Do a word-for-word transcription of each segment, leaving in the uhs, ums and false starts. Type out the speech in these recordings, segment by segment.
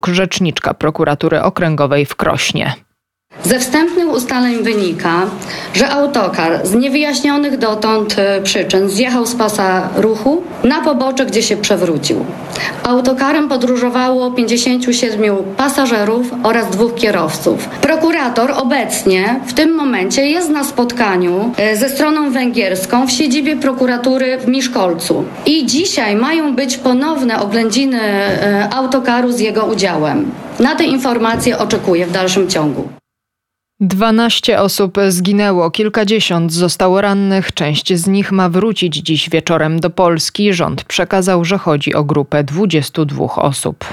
rzeczniczka prokuratury okręgowej w Krośnie. Ze wstępnych ustaleń wynika, że autokar z niewyjaśnionych dotąd przyczyn zjechał z pasa ruchu na pobocze, gdzie się przewrócił. Autokarem podróżowało pięćdziesięciu siedmiu pasażerów oraz dwóch kierowców. Prokurator obecnie w tym momencie jest na spotkaniu ze stroną węgierską w siedzibie prokuratury w Miszkolcu. I dzisiaj mają być ponowne oględziny autokaru z jego udziałem. Na te informacje oczekuję w dalszym ciągu. dwanaście osób zginęło, kilkadziesiąt zostało rannych. Część z nich ma wrócić dziś wieczorem do Polski. Rząd przekazał, że chodzi o grupę dwudziestu dwóch osób.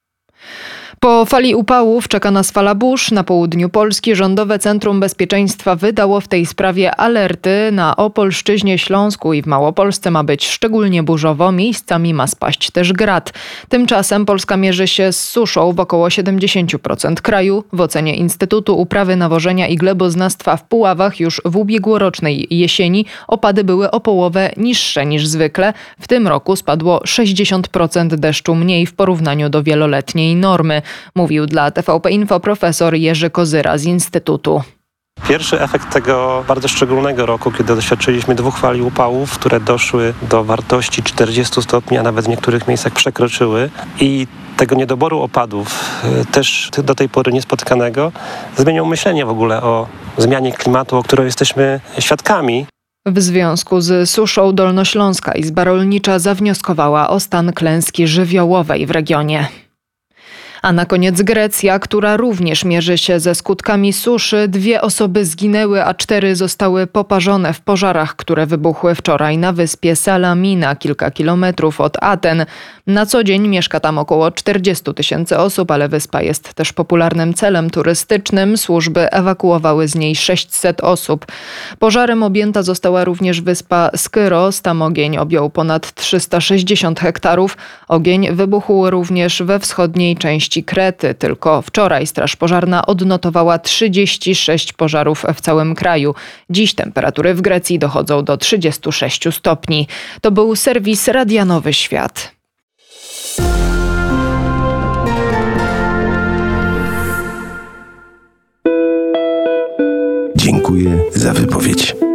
Po fali upałów czeka nas fala burz. Na południu Polski Rządowe Centrum Bezpieczeństwa wydało w tej sprawie alerty. Na Opolszczyźnie, Śląsku i w Małopolsce ma być szczególnie burzowo. Miejscami ma spaść też grad. Tymczasem Polska mierzy się z suszą w około siedemdziesiąt procent kraju. W ocenie Instytutu Uprawy, Nawożenia i Gleboznawstwa w Puławach już w ubiegłorocznej jesieni opady były o połowę niższe niż zwykle. W tym roku spadło sześćdziesiąt procent deszczu mniej w porównaniu do wieloletniej normy. Mówił dla T V P Info profesor Jerzy Kozyra z Instytutu. Pierwszy efekt tego bardzo szczególnego roku, kiedy doświadczyliśmy dwóch fali upałów, które doszły do wartości czterdziestu stopni, a nawet w niektórych miejscach przekroczyły, i tego niedoboru opadów, też do tej pory niespotykanego, zmienił myślenie w ogóle o zmianie klimatu, o której jesteśmy świadkami. W związku z suszą Dolnośląska Izba Rolnicza zawnioskowała o stan klęski żywiołowej w regionie. A na koniec Grecja, która również mierzy się ze skutkami suszy. Dwie osoby zginęły, a cztery zostały poparzone w pożarach, które wybuchły wczoraj na wyspie Salamina, kilka kilometrów od Aten. Na co dzień mieszka tam około czterdziestu tysięcy osób, ale wyspa jest też popularnym celem turystycznym. Służby ewakuowały z niej sześćset osób. Pożarem objęta została również wyspa Skyros. Tam ogień objął ponad trzysta sześćdziesiąt hektarów. Ogień wybuchł również we wschodniej części Krety. Tylko wczoraj Straż Pożarna odnotowała trzydzieści sześć pożarów w całym kraju. Dziś temperatury w Grecji dochodzą do trzydziestu sześciu stopni. To był serwis Radia Nowy Świat. Dziękuję za wypowiedź.